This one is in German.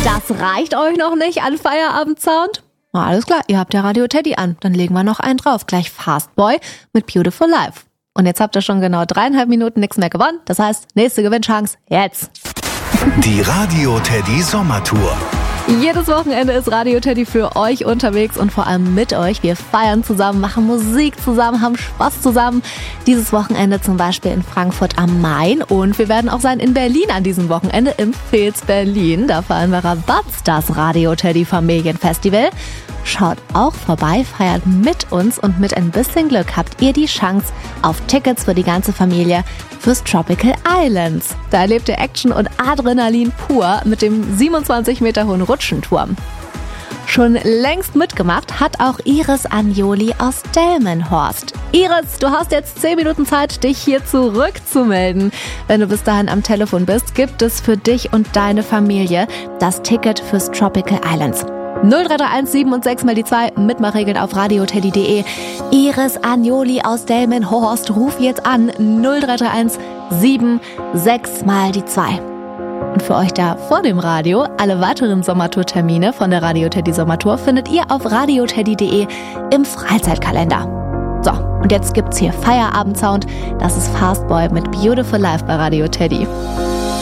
Das reicht euch noch nicht an Feierabendsound? Na, alles klar, ihr habt ja Radio Teddy an. Dann legen wir noch einen drauf. Gleich Fast Boy mit Beautiful Life. Und jetzt habt ihr schon genau 3,5 Minuten nichts mehr gewonnen. Das heißt, nächste Gewinnchance jetzt. Die Radio Teddy Sommertour. Jedes Wochenende ist Radio Teddy für euch unterwegs und vor allem mit euch. Wir feiern zusammen, machen Musik zusammen, haben Spaß zusammen. Dieses Wochenende zum Beispiel in Frankfurt am Main und wir werden auch sein in Berlin an diesem Wochenende im Fils Berlin. Da feiern wir Rabatz, das Radio Teddy Familienfestival. Schaut auch vorbei, feiert mit uns und mit ein bisschen Glück habt ihr die Chance auf Tickets für die ganze Familie fürs Tropical Islands. Da erlebt ihr Action und Adrenalin pur mit dem 27 Meter hohen Rutschenturm. Schon längst mitgemacht hat auch Iris Agnoli aus Delmenhorst. Iris, du hast jetzt 10 Minuten Zeit, dich hier zurückzumelden. Wenn du bis dahin am Telefon bist, gibt es für dich und deine Familie das Ticket fürs Tropical Islands. 0331 7 und 6 mal die 2, Mitmachregeln auf radioteddy.de. Iris Agnoli aus Delmenhorst, ruf jetzt an 0331 7 6 mal die 2. Und für euch da vor dem Radio, alle weiteren Sommertour-Termine von der Radio Teddy Sommertour findet ihr auf radioteddy.de im Freizeitkalender. So, und jetzt gibt's hier Feierabendsound. Das ist Fast Boy mit Beautiful Life bei Radio Teddy.